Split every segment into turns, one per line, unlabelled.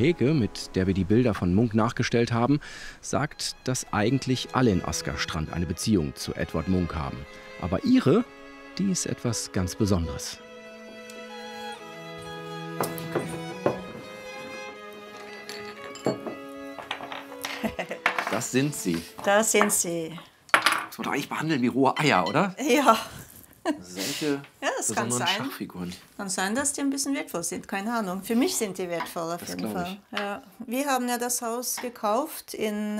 Hege, mit der wir die Bilder von Munch nachgestellt haben, sagt, dass eigentlich alle in Askerstrand eine Beziehung zu Edvard Munch haben. Aber ihre, die ist etwas ganz Besonderes.
Das sind sie.
Das sind sie.
Das muss man doch eigentlich behandeln wie rohe Eier, oder?
Ja.
Solche besonderen Schachfiguren.
Kann sein, dass die ein bisschen wertvoll sind, keine Ahnung. Für mich sind die wertvoll auf jeden Fall. Ja. Wir haben ja das Haus gekauft in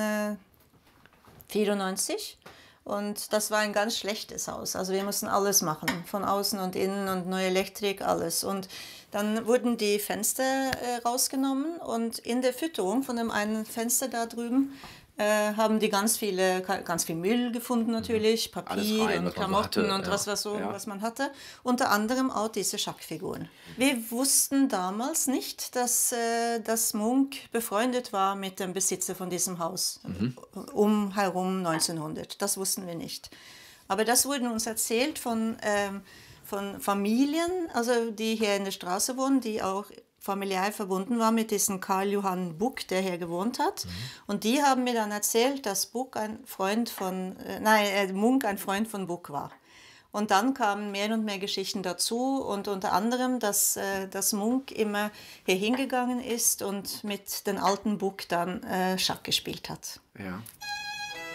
1994 und das war ein ganz schlechtes Haus. Also wir mussten alles machen, von außen und innen und neue Elektrik, alles. Und dann wurden die Fenster rausgenommen und in der Fütterung von dem einen Fenster da drüben haben die ganz viel Müll gefunden natürlich, Papier rein, und Klamotten und was man hatte. Unter anderem auch diese Schachfiguren. Wir wussten damals nicht, dass Munch befreundet war mit dem Besitzer von diesem Haus, herum 1900. Das wussten wir nicht. Aber das wurde uns erzählt von Familien, also die hier in der Straße wohnen, die auch familiär verbunden war mit diesem Karl Johann Buck, der hier gewohnt hat. Und die haben mir dann erzählt, dass Munch ein Freund von Buck war. Und dann kamen mehr und mehr Geschichten dazu und unter anderem, dass Munch immer hier hingegangen ist und mit den alten Buck dann Schach gespielt hat.
Ja.